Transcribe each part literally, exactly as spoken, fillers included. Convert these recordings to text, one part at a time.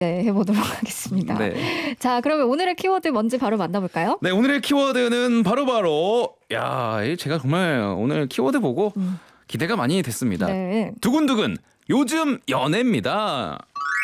네, 해보도록 하겠습니다. 네. 자, 그러면 오늘의 키워드 뭔지 바로 만나볼까요? 네, 오늘의 키워드는 바로바로 야, 제가 정말 오늘 키워드 보고 음. 기대가 많이 됐습니다. 네. 두근두근 요즘 연애입니다.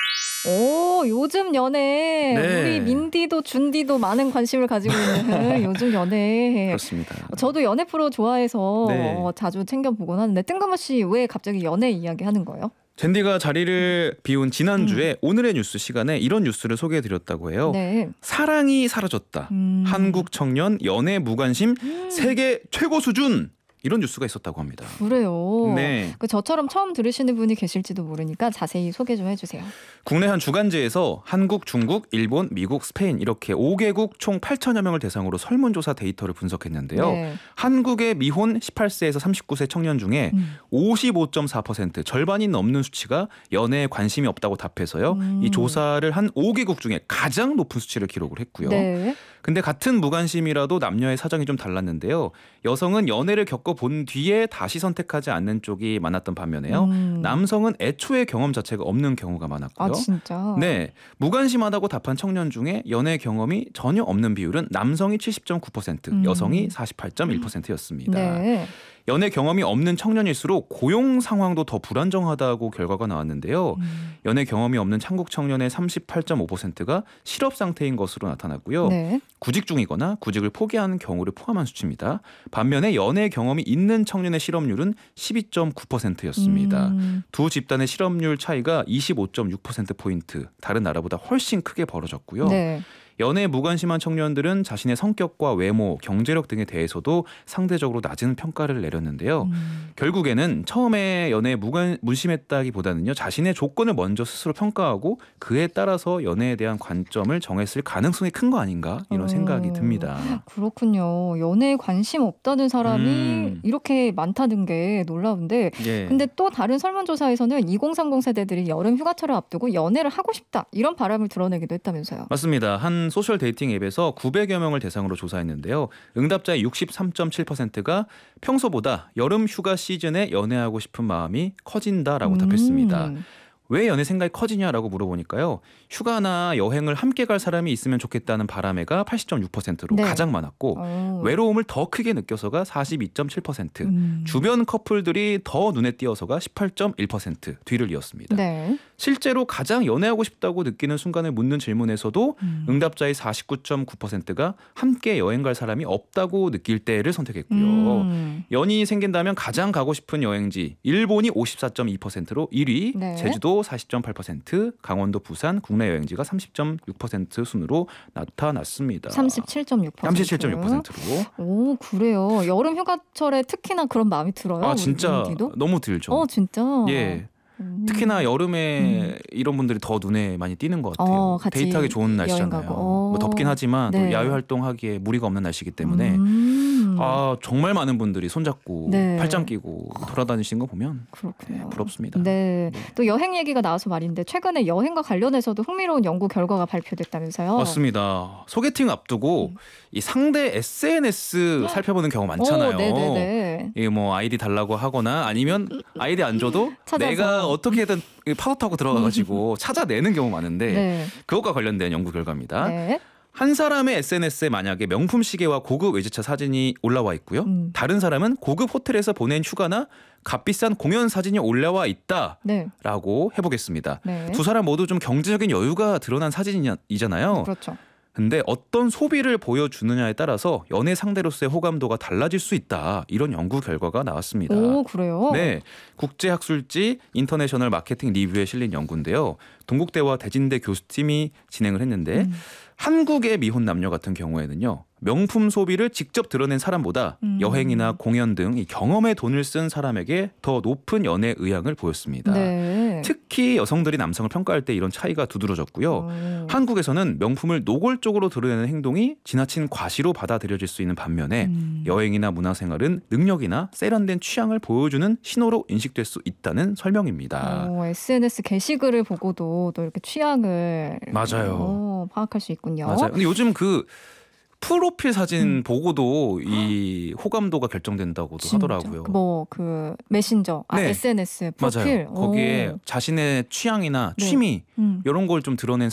오, 요즘 연애. 네. 우리 민디도 준디도 많은 관심을 가지고 있는 요즘 연애. 그렇습니다. 저도 연애 프로 좋아해서 네. 어, 자주 챙겨보곤 하는데 뜬금없이 왜 갑자기 연애 이야기 하는 거예요? 젠디가 자리를 비운 지난주에 음. 오늘의 뉴스 시간에 이런 뉴스를 소개해드렸다고 해요. 네. 사랑이 사라졌다. 음. 한국 청년 연애 무관심 음. 세계 최고 수준. 이런 뉴스가 있었다고 합니다. 그래요. 네. 그 저처럼 처음 들으시는 분이 계실지도 모르니까 자세히 소개 좀 해주세요. 국내 한 주간지에서 한국, 중국, 일본, 미국, 스페인 이렇게 오 개국 총 팔천여 명을 대상으로 설문조사 데이터를 분석했는데요. 네. 한국의 미혼 십팔 세에서 삼십구 세 청년 중에 음. 오십오 점 사 퍼센트 절반이 넘는 수치가 연애에 관심이 없다고 답해서요. 음. 이 조사를 한 오 개국 중에 가장 높은 수치를 기록을 했고요. 네. 근데 같은 무관심이라도 남녀의 사정이 좀 달랐는데요. 여성은 연애를 겪어본 뒤에 다시 선택하지 않는 쪽이 많았던 반면에요. 음. 남성은 애초에 경험 자체가 없는 경우가 많았고요. 아, 진짜? 네, 무관심하다고 답한 청년 중에 연애 경험이 전혀 없는 비율은 남성이 칠십 점 구 퍼센트, 음. 여성이 사십팔 점 일 퍼센트였습니다. 네. 연애 경험이 없는 청년일수록 고용 상황도 더 불안정하다고 결과가 나왔는데요. 음. 연애 경험이 없는 한국 청년의 삼십팔 점 오 퍼센트가 실업 상태인 것으로 나타났고요. 네. 구직 중이거나 구직을 포기하는 경우를 포함한 수치입니다. 반면에 연애 경험이 있는 청년의 실업률은 십이 점 구 퍼센트였습니다. 음. 두 집단의 실업률 차이가 이십오 점 육 퍼센트포인트, 다른 나라보다 훨씬 크게 벌어졌고요. 네. 연애에 무관심한 청년들은 자신의 성격과 외모, 경제력 등에 대해서도 상대적으로 낮은 평가를 내렸는데요. 음. 결국에는 처음에 연애에 무관, 무심했다기보다는요. 자신의 조건을 먼저 스스로 평가하고 그에 따라서 연애에 대한 관점을 정했을 가능성이 큰 거 아닌가 이런 어. 생각이 듭니다. 그렇군요. 연애에 관심 없다는 사람이 음. 이렇게 많다는 게 놀라운데 예. 근데 또 다른 설문조사에서는 이공삼공 세대들이 여름 휴가철을 앞두고 연애를 하고 싶다 이런 바람을 드러내기도 했다면서요. 맞습니다. 한 소셜 데이팅 앱에서 구백여 명을 대상으로 조사했는데요. 응답자의 육십삼 점 칠 퍼센트가 평소보다 여름 휴가 시즌에 연애하고 싶은 마음이 커진다라고 음. 답했습니다. 왜 연애 생각이 커지냐라고 물어보니까요. 휴가나 여행을 함께 갈 사람이 있으면 좋겠다는 바람애가 팔십 점 육 퍼센트로 네. 가장 많았고 어. 외로움을 더 크게 느껴서가 사십이 점 칠 퍼센트, 음. 주변 커플들이 더 눈에 띄어서가 십팔 점 일 퍼센트 뒤를 이었습니다. 네. 실제로 가장 연애하고 싶다고 느끼는 순간을 묻는 질문에서도 음. 응답자의 사십구 점 구 퍼센트가 함께 여행 갈 사람이 없다고 느낄 때를 선택했고요. 음. 연이 생긴다면 가장 가고 싶은 여행지 일본이 오십사 점 이 퍼센트로 일 위, 네. 제주도 사십 점 팔 퍼센트, 강원도 부산 국내 여행지가 삼십 점 육 퍼센트 순으로 나타났습니다. 삼십칠 점 육 퍼센트. 삼십칠 점 육 퍼센트로. 오, 그래요. 여름 휴가철에 특히나 그런 마음이 들어요. 아 우리 진짜 민디도? 너무 들죠. 어, 진짜. 예. 음. 특히나 여름에 이런 분들이 더 눈에 많이 띄는 것 같아요. 어, 같이 데이트하기 좋은 날씨잖아요. 여행 가고. 어. 뭐 덥긴 하지만 네. 또 야외 활동하기에 무리가 없는 날씨이기 때문에 음. 아 정말 많은 분들이 손잡고 네. 팔짱 끼고 돌아다니시는 거 보면 그렇군요. 네, 부럽습니다. 네. 또 여행 얘기가 나와서 말인데 최근에 여행과 관련해서도 흥미로운 연구 결과가 발표됐다면서요. 맞습니다. 소개팅 앞두고 음. 이 상대 에스엔에스 살펴보는 경우 많잖아요. 오, 네네네. 이게 뭐 아이디 달라고 하거나 아니면 아이디 안 줘도 찾아서. 내가 어떻게든 파도 타고 들어가가지고 찾아내는 경우 많은데 네. 그것과 관련된 연구 결과입니다. 네. 한 사람의 에스엔에스에 만약에 명품 시계와 고급 외제차 사진이 올라와 있고요. 음. 다른 사람은 고급 호텔에서 보낸 휴가나 값비싼 공연 사진이 올라와 있다라고 네. 해보겠습니다. 네. 두 사람 모두 좀 경제적인 여유가 드러난 사진이잖아요. 그렇죠. 근데 어떤 소비를 보여주느냐에 따라서 연애 상대로서의 호감도가 달라질 수 있다. 이런 연구 결과가 나왔습니다. 오, 그래요? 네, 국제학술지 인터내셔널 마케팅 리뷰에 실린 연구인데요. 동국대와 대진대 교수팀이 진행을 했는데 음. 한국의 미혼 남녀 같은 경우에는요. 명품 소비를 직접 드러낸 사람보다 음. 여행이나 공연 등 이 경험에 돈을 쓴 사람에게 더 높은 연애 의향을 보였습니다. 네. 특히 여성들이 남성을 평가할 때 이런 차이가 두드러졌고요. 오. 한국에서는 명품을 노골적으로 드러내는 행동이 지나친 과시로 받아들여질 수 있는 반면에 음. 여행이나 문화생활은 능력이나 세련된 취향을 보여주는 신호로 인식될 수 있다는 설명입니다. 오, 에스엔에스 게시글을 보고도 또 이렇게 취향을 맞아요. 오, 파악할 수 있군요. 맞아요. 근데 요즘 그 프로필 사진 음. 보고도 이 호감도가 결정된다고도 진짜? 하더라고요. 뭐 그 메신저, 아, 네. 에스엔에스 프로필. 맞아요. 거기에 오. 자신의 취향이나 네. 취미 음. 이런 걸 좀 드러낸